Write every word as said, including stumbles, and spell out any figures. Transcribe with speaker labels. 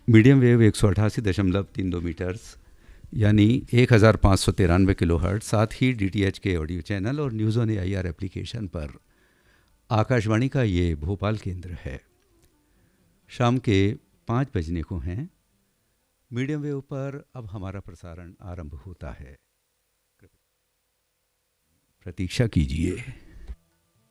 Speaker 1: Medium wave एक सौ अठासी दशमलव तीन दो मीटर्स यानी एक हज़ार पाँच सौ तिरानवे किलो हर्ट, साथ ही डीटीएच के ऑडियो चैनल और न्यूज़ ऑन एआईआर एप्लीकेशन पर आकाशवाणी का ये भोपाल केंद्र है। शाम के पाँच बजने को हैं। मीडियम वेव पर अब हमारा प्रसारण आरंभ होता है। प्रतीक्षा कीजिए।